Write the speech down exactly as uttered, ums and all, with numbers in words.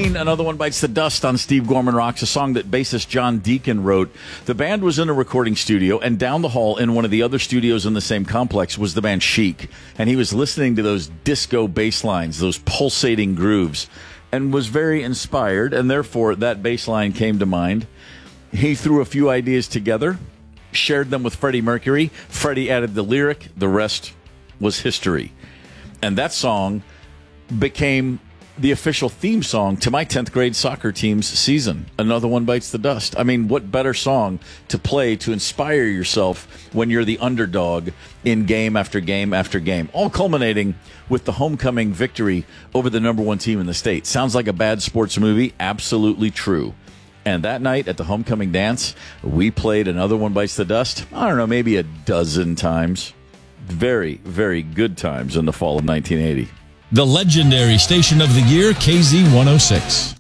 Queen, Another One Bites the Dust on Steve Gorman Rocks, a song that bassist John Deacon wrote. The band was in a recording studio, and down the hall in one of the other studios in the same complex was the band Chic. And he was listening to those disco bass lines, those pulsating grooves, and was very inspired, and therefore that bass line came to mind. He threw a few ideas together, shared them with Freddie Mercury. Freddie added the lyric. The rest was history. And that song became the official theme song to my tenth grade soccer team's season, Another One Bites the Dust. I mean, what better song to play to inspire yourself when you're the underdog in game after game after game, all culminating with the homecoming victory over the number one team in the state. Sounds like a bad sports movie? Absolutely true. And that night at the homecoming dance, we played Another One Bites the Dust, I don't know, maybe a dozen times. Very, very good times in the fall of nineteen eighty. The legendary station of the year, K Z one oh six.